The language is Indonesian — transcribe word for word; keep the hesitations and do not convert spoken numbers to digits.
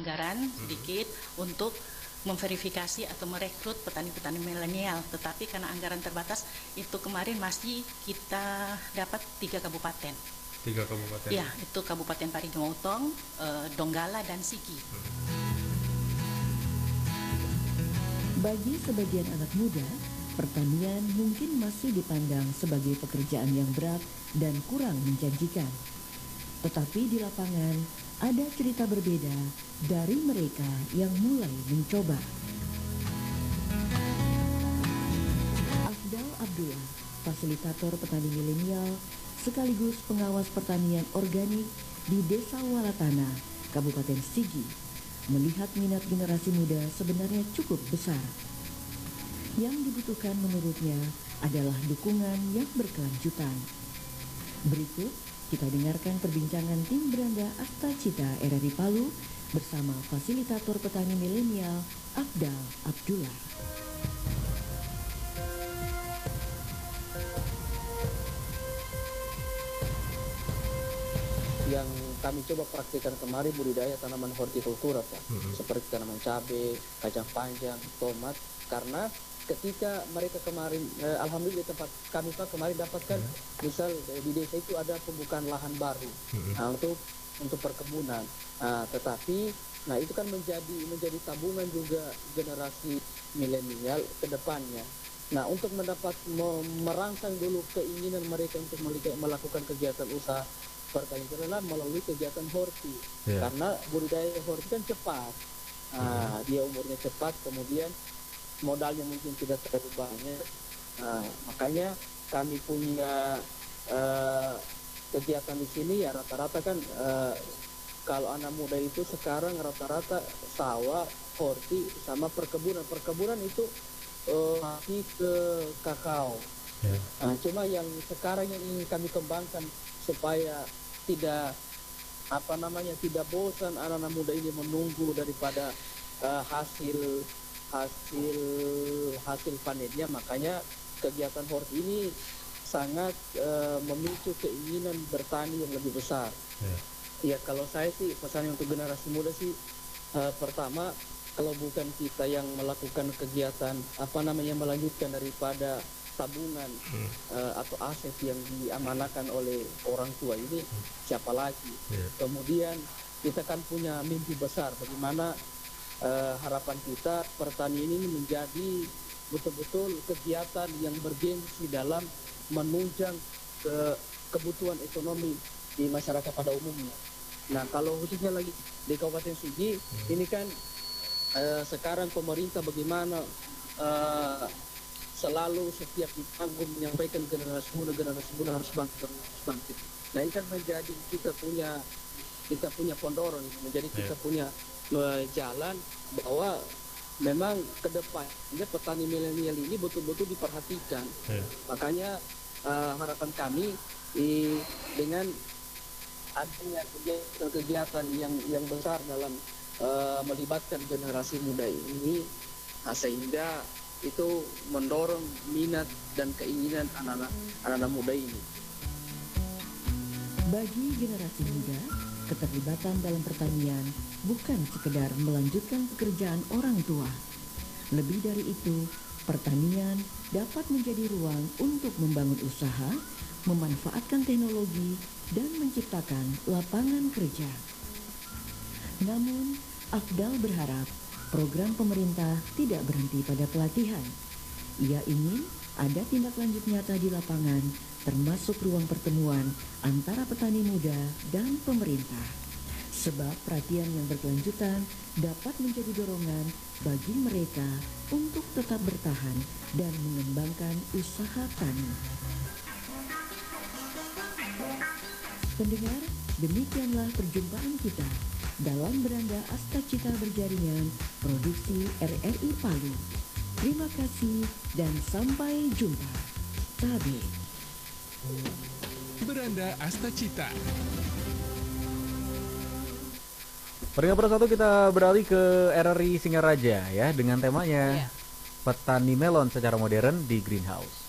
anggaran sedikit hmm. untuk memverifikasi atau merekrut petani-petani milenial, tetapi karena anggaran terbatas itu kemarin masih kita dapat tiga kabupaten. Tiga kabupaten. Ya, itu Kabupaten Parigi Motong, eh, Donggala dan Sigi. Bagi sebagian anak muda, pertanian mungkin masih dipandang sebagai pekerjaan yang berat dan kurang menjanjikan. Tetapi di lapangan ada cerita berbeda dari mereka yang mulai mencoba. Afdal Abdullah, fasilitator petani milenial sekaligus pengawas pertanian organik di Desa Walatana, Kabupaten Sigi, melihat minat generasi muda sebenarnya cukup besar. Yang dibutuhkan menurutnya adalah dukungan yang berkelanjutan. Berikut kita dengarkan perbincangan tim Beranda Astacita R R I Palu bersama fasilitator petani milenial Afdal Abdullah. Yang kami coba praktikkan kemarin budidaya tanaman hortikultura, Pak. Mm-hmm. Seperti tanaman cabai, kacang panjang, tomat. Karena ketika mereka kemarin, eh, alhamdulillah di tempat kami Pak kemarin dapatkan, mm-hmm. misal di desa itu ada pembukaan lahan baru, mm-hmm. nah, untuk untuk perkebunan. Nah, tetapi, nah itu kan menjadi menjadi tabungan juga generasi milenial ke depannya. Nah, untuk mendapat merangsang dulu keinginan mereka untuk melakukan kegiatan usaha pertanian adalah melalui kegiatan horti, yeah. Karena budidaya horti kan cepat, nah, mm-hmm. dia umurnya cepat, kemudian modalnya mungkin tidak terlalu banyak, nah, makanya kami punya uh, kegiatan di sini ya rata-rata kan uh, kalau anak muda itu sekarang rata-rata sawah, horti sama perkebunan, perkebunan itu uh, masih ke kakao, yeah. Nah, cuma yang sekarang yang ingin kami kembangkan supaya tidak apa namanya tidak bosan anak-anak muda ini menunggu daripada uh, hasil hasil hasil panennya, makanya kegiatan horti ini sangat uh, memicu keinginan bertani yang lebih besar. Ya, ya kalau saya sih pesannya untuk generasi muda sih uh, pertama kalau bukan kita yang melakukan kegiatan apa namanya melanjutkan daripada tabungan hmm. uh, atau aset yang diamanakan oleh orang tua ini, hmm. siapa lagi? Yeah. Kemudian kita kan punya mimpi besar bagaimana uh, harapan kita pertanian ini menjadi betul-betul kegiatan yang bergengsi dalam menunjang ke kebutuhan ekonomi di masyarakat pada umumnya. Nah, kalau khususnya lagi di Kabupaten Sigi, hmm. ini kan uh, sekarang pemerintah bagaimana uh, selalu setiap ditanggung menyampaikan generasi muda, generasi muda harus bangkit, harus bangkit. Nah, ini kan menjadi kita punya kita punya pendorong, menjadi kita yeah. punya uh, jalan bahwa memang ke depannya petani milenial ini betul-betul diperhatikan. Yeah. Makanya uh, harapan kami di, dengan adanya kegiatan yang yang besar dalam uh, melibatkan generasi muda ini, nah, sehingga itu mendorong minat dan keinginan anak-anak anak-anak muda ini. Bagi generasi muda, keterlibatan dalam pertanian bukan sekedar melanjutkan pekerjaan orang tua. Lebih dari itu, pertanian dapat menjadi ruang untuk membangun usaha, memanfaatkan teknologi, dan menciptakan lapangan kerja. Namun, Afdal berharap program pemerintah tidak berhenti pada pelatihan. Ia ingin ada tindak lanjut nyata di lapangan, termasuk ruang pertemuan antara petani muda dan pemerintah. Sebab perhatian yang berkelanjutan dapat menjadi dorongan bagi mereka untuk tetap bertahan dan mengembangkan usaha tani. Pendengar, demikianlah perjumpaan kita dalam Beranda Astacita Berjaringan, produksi R R I Palu. Terima kasih dan sampai jumpa. Tabe. Beranda Astacita. Peringkat persatu kita beralih ke R R I Singaraja ya dengan temanya yeah. petani melon secara modern di greenhouse.